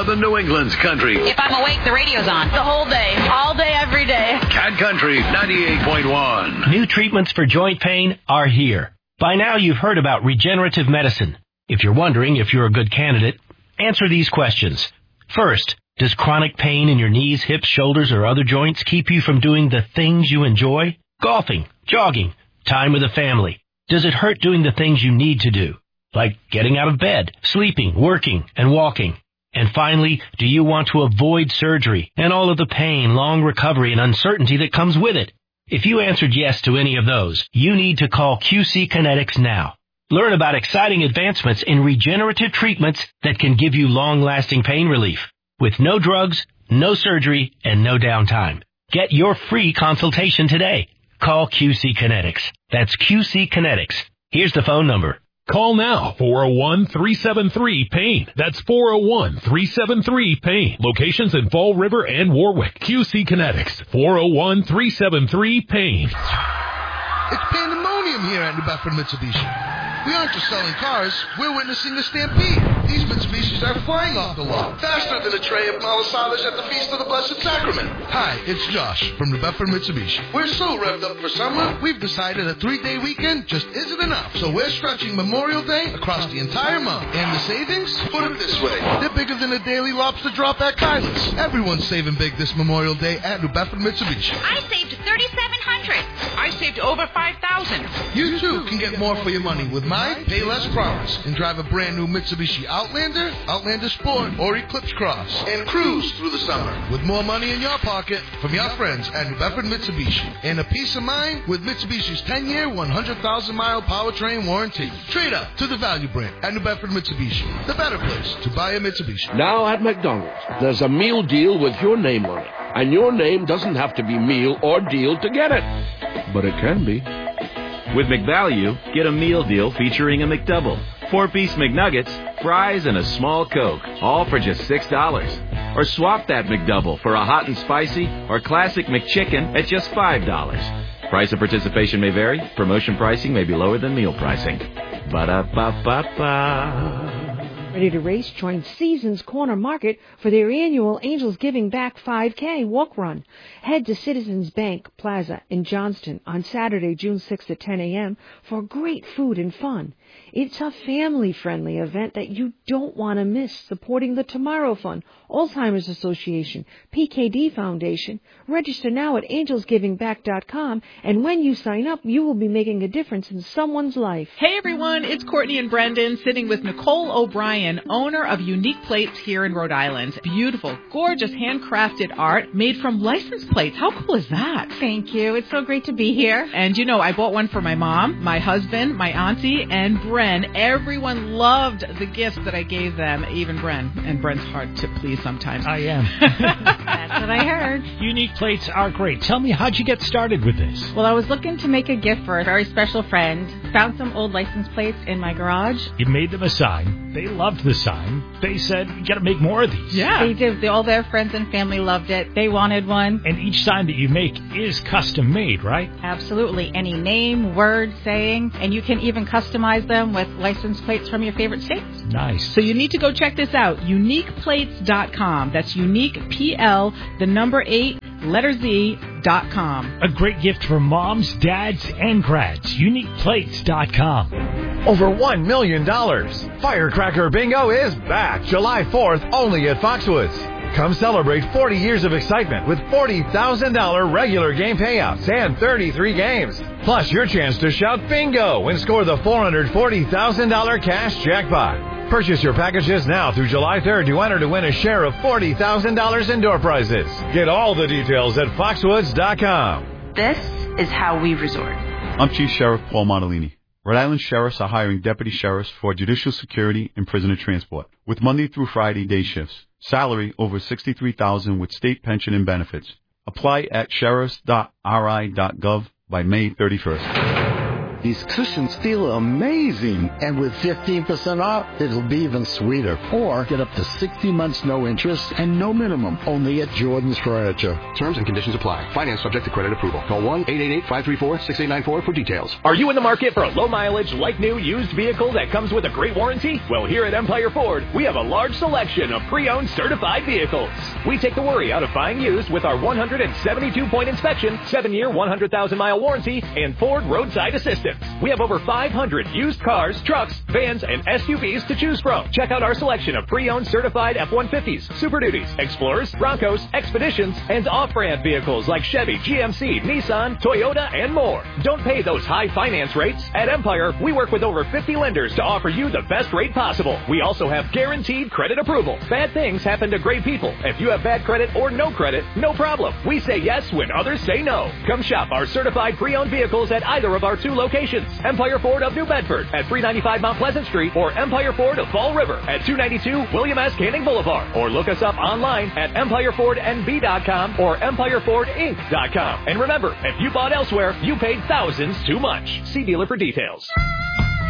Southern New England's country. If I'm awake, the radio's on. The whole day. All day, every day. Cat Country 98.1. New treatments for joint pain are here. By now you've heard about regenerative medicine. If you're wondering if you're a good candidate, answer these questions. First, does chronic pain in your knees, hips, shoulders, or other joints keep you from doing the things you enjoy? Golfing, jogging, time with the family. Does it hurt doing the things you need to do? Like getting out of bed, sleeping, working, and walking. And finally, do you want to avoid surgery and all of the pain, long recovery, and uncertainty that comes with it? If you answered yes to any of those, you need to call QC Kinetics now. Learn about exciting advancements in regenerative treatments that can give you long-lasting pain relief with no drugs, no surgery, and no downtime. Get your free consultation today. Call QC Kinetics. That's QC Kinetics. Here's the phone number. Call now, 401-373-PAIN. That's 401-373-PAIN. Locations in Fall River and Warwick. QC Kinetics, 401-373-PAIN. It's pandemonium here at New Bedford Mitsubishi. We aren't just selling cars, we're witnessing a stampede. These Mitsubishis are flying off the lot, faster than a tray of malasadas at the Feast of the Blessed Sacrament. Hi, it's Josh from New Bedford Mitsubishi. We're so revved up for summer, we've decided a 3-day weekend just isn't enough. So we're stretching Memorial Day across the entire month. And the savings? Put it this way, they're bigger than a daily lobster drop at Kyla's. Everyone's saving big this Memorial Day at New Bedford Mitsubishi. I saved $3,700. I saved over $5,000. You too can get more for your money with my Pay Less Promise and drive a brand new Mitsubishi Outlander, Outlander Sport, or Eclipse Cross and cruise through the summer with more money in your pocket from your friends at New Bedford Mitsubishi and a peace of mind with Mitsubishi's 10-year, 100,000-mile powertrain warranty. Trade up to the value brand at New Bedford Mitsubishi, the better place to buy a Mitsubishi. Now at McDonald's, there's a meal deal with your name on it. And your name doesn't have to be meal or deal to get it. But it can be. With McValue, get a meal deal featuring a McDouble, 4-piece McNuggets, fries, and a small Coke, all for just $6. Or swap that McDouble for a hot and spicy or classic McChicken at just $5. Price of participation may vary. Promotion pricing may be lower than meal pricing. Ba-da-ba-ba-ba. Ready to race? Join Seasons Corner Market for their annual Angels Giving Back 5K walk run. Head to Citizens Bank Plaza in Johnston on Saturday, June 6th at 10 a.m. for great food and fun. It's a family-friendly event that you don't want to miss, supporting the Tomorrow Fund, Alzheimer's Association, PKD Foundation. Register now at angelsgivingback.com, and when you sign up, you will be making a difference in someone's life. Hey everyone, it's Courtney and Brendan sitting with Nicole O'Brien, owner of Unique Plates here in Rhode Island. Beautiful, gorgeous, handcrafted art made from license plates. How cool is that? Thank you. It's so great to be here. And you know, I bought one for my mom, my husband, my auntie, and Bren. Everyone loved the gifts that I gave them, even Bren. And Bren's hard to please sometimes. I am. That's what I heard. Unique Plates are great. Tell me, how'd you get started with this? Well, I was looking to make a gift for a very special friend. Found some old license plates in my garage. You made them a sign. They loved the sign. They said, you got to make more of these. Yeah. They did. All their friends and family loved it. They wanted one. And each sign that you make is custom made, right? Absolutely. Any name, word, saying, and you can even customize them with license plates from your favorite states. Nice. So you need to go check this out. UniquePlates.com. That's unique, PL, the number 8, letter Z.com. A great gift for moms, dads, and grads. UniquePlates.com. Over $1 million. Firecracker Bingo is back July 4th only at Foxwoods. Come celebrate 40 years of excitement with $40,000 regular game payouts and 33 games. Plus your chance to shout bingo and score the $440,000 cash jackpot. Purchase your packages now through July 3rd to enter to win a share of $40,000 in door prizes. Get all the details at foxwoods.com. This is how we resort. I'm Chief Sheriff Paul Montellini. Rhode Island sheriffs are hiring deputy sheriffs for judicial security and prisoner transport with Monday through Friday day shifts. Salary over $63,000 with state pension and benefits. Apply at sheriffs.ri.gov by May 31st. These cushions feel amazing. And with 15% off, it'll be even sweeter. Or get up to 60 months no interest and no minimum. Only at Jordan's Furniture. Terms and conditions apply. Finance subject to credit approval. Call 1-888-534-6894 for details. Are you in the market for a low-mileage, like-new, used vehicle that comes with a great warranty? Well, here at Empire Ford, we have a large selection of pre-owned certified vehicles. We take the worry out of buying used with our 172-point inspection, 7-year, 100,000-mile warranty, and Ford roadside assistance. We have over 500 used cars, trucks, vans, and SUVs to choose from. Check out our selection of pre-owned certified F-150s, Super Duties, Explorers, Broncos, Expeditions, and off-brand vehicles like Chevy, GMC, Nissan, Toyota, and more. Don't pay those high finance rates. At Empire, we work with over 50 lenders to offer you the best rate possible. We also have guaranteed credit approval. Bad things happen to great people. If you have bad credit or no credit, no problem. We say yes when others say no. Come shop our certified pre-owned vehicles at either of our 2 locations. Empire Ford of New Bedford at 395 Mount Pleasant Street or Empire Ford of Fall River at 292 William S. Canning Boulevard. Or look us up online at EmpireFordNB.com or EmpireFordInc.com. And remember, if you bought elsewhere, you paid thousands too much. See dealer for details.